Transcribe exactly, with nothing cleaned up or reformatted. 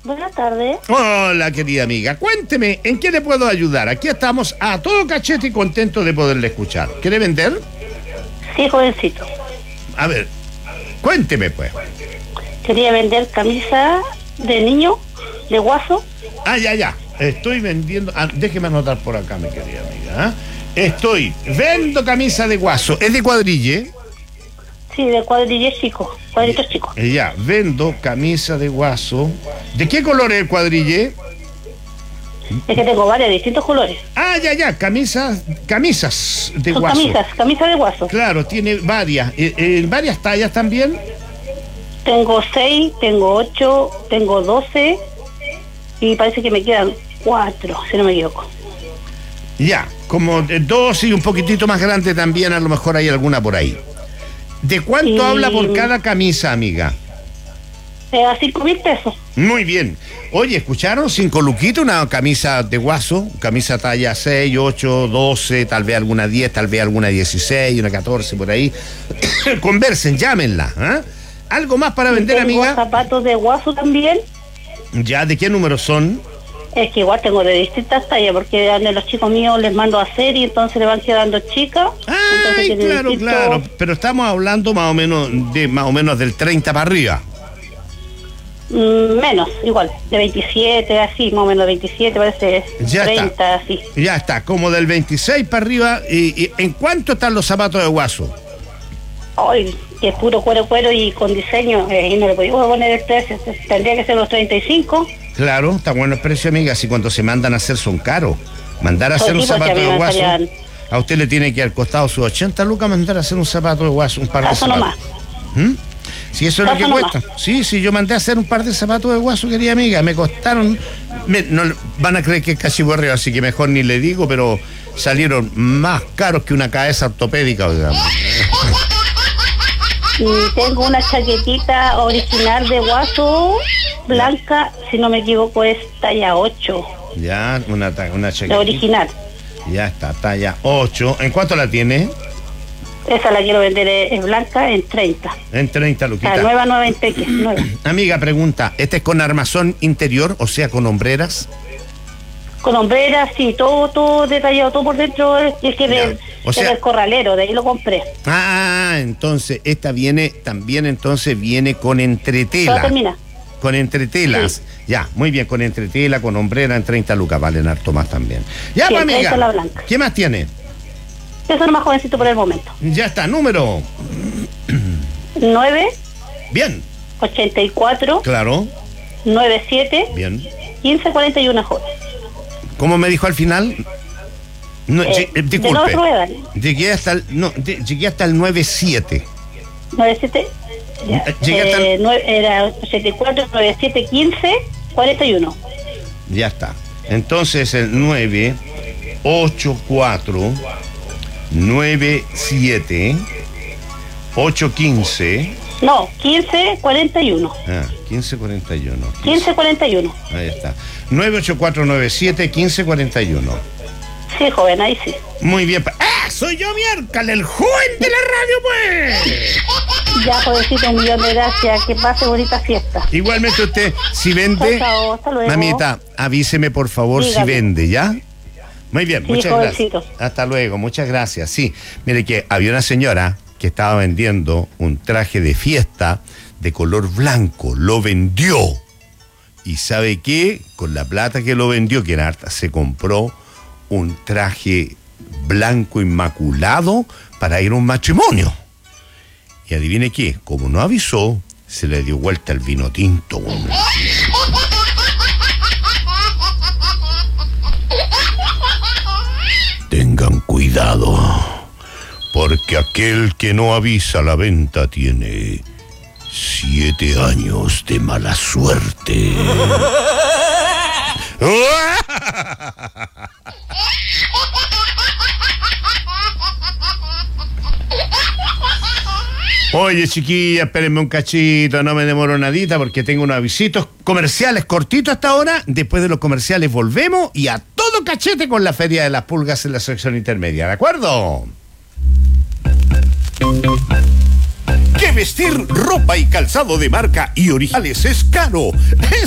Buenas tardes. Hola, querida amiga. Cuénteme, ¿en qué le puedo ayudar? Aquí estamos a todo cachete y contento de poderle escuchar. ¿Quiere vender? Sí, jovencito. A ver, cuénteme, pues. Quería vender camisa de niño, de guaso. Ah, ya, ya. Estoy vendiendo... Ah, déjeme anotar por acá, mi querida amiga. ¿eh? Estoy... Vendo camisa de guaso. ¿Es de cuadrille? Sí, de cuadrille chico, cuadritos chicos. Eh, ya, vendo camisa de guaso. ¿De qué color es el cuadrille? Es que tengo varios, distintos colores. Ah, ya, ya, camisas, camisas de Son guaso. camisas, camisas de guaso. Claro, tiene varias. ¿En eh, varias tallas también? Tengo seis, tengo ocho, tengo doce y parece que me quedan cuatro, si no me equivoco. Ya, como de dos y un poquitito más grande también, a lo mejor hay alguna por ahí. ¿De cuánto Y... habla por cada camisa, amiga? Eh, a cinco mil pesos. Muy bien. Oye, ¿escucharon? Cinco luquitos, una camisa de guaso, camisa talla seis, ocho, doce, tal vez alguna diez, tal vez alguna dieciséis, una catorce, por ahí. Conversen, llámenla. ¿eh? ¿Algo más para vender, tengo amiga? Zapatos de guaso también. Ya, ¿de qué número son? Es que igual tengo de distintas tallas, porque a los chicos míos les mando a hacer y entonces le van quedando chicas. Ay, claro, distinto... claro. Pero estamos hablando más o menos de más o menos del treinta para arriba. Mm, menos, igual, de veintisiete, así, más o menos veintisiete, parece ya treinta, está. Así. Ya está, como del veintiséis para arriba. ¿Y, y en cuánto están los zapatos de guaso? Ay, que es puro cuero cuero y con diseño, eh, y no le podemos poner el precio, tendría que ser los treinta y cinco. Claro, está bueno el precio, amiga, si cuando se mandan a hacer son caros. Mandar a hacer un zapato de guaso, salían... a usted le tiene que al costado sus ochenta lucas mandar a hacer un zapato de guaso, un par de Caso zapatos. ¿Mm? Si eso es lo que nomás. cuesta. Sí, sí, yo mandé a hacer un par de zapatos de guaso, querida amiga, me costaron, me, no, van a creer que es cachiborreo, así que mejor ni le digo, pero salieron más caros que una cabeza ortopédica, digamos. Y tengo una chaquetita original de guaso, blanca, si no me equivoco es talla ocho. Ya, una, una chaquetita. La original. Ya está, talla ocho. ¿En cuánto la tiene? Esa la quiero vender, es blanca, en treinta. En treinta, Luquita. La nueva, nueva en teque, nueva. Amiga, pregunta, ¿este es con armazón interior, o sea, con hombreras? Con hombreras, sí, todo, todo detallado, todo por dentro, es que del, o sea, del corralero, de ahí lo compré. Ah, entonces, esta viene, también entonces viene con entretela. termina. Con entretelas. Sí. Ya, muy bien, con entretela, con hombrera, en treinta lucas, valen harto más también. Ya, sí, pues, amiga, la blanca. ¿Qué más tiene? Eso es más jovencito por el momento. Ya está, número. nueve. Bien. ochenta y cuatro. Claro. noventa y siete. Bien. quince cuarenta y uno, joven. ¿Cómo me dijo al final? No, eh, eh, disculpe. De no llegué hasta el, no, de, llegué hasta el noventa y siete. noventa y siete. Ya. Llegué hasta el... eh, nueve, era ochenta y cuatro, noventa y siete, quince cuarenta y uno. Ya está. Entonces el nueve ochenta y cuatro noventa y siete ocho quince. No, quince cuarenta y uno. Ah, quince cuarenta y uno. quince cuarenta y uno. Ahí está. nueve ocho cuatro nueve siete quince cuarenta y uno. Sí, joven, ahí sí. Muy bien. ¡Ah! Soy yo, miércoles, el joven de la radio, pues. Ya, jovencito, un millón de gracias. Que pase bonita fiesta. Igualmente usted, si vende, chao, chao, hasta luego. Mamita, avíseme por favor. Dígame. Si vende, ¿ya? Muy bien, sí, muchas jovencito. gracias. Hasta luego, muchas gracias. Sí, mire que había una señora que estaba vendiendo un traje de fiesta de color blanco. Lo vendió. ¿Y sabe qué? Con la plata que lo vendió, que era harta, se compró un traje blanco inmaculado para ir a un matrimonio. Y adivine qué, como no avisó, se le dio vuelta el vino tinto. Bueno. Tengan cuidado, porque aquel que no avisa la venta tiene siete años de mala suerte. Oye, chiquilla, espérenme un cachito, no me demoro nadita porque tengo unos avisitos comerciales cortitos hasta ahora. Después de los comerciales volvemos y a todo cachete con la Feria de las Pulgas en la sección intermedia, ¿de acuerdo? Que vestir ropa y calzado de marca y originales es caro.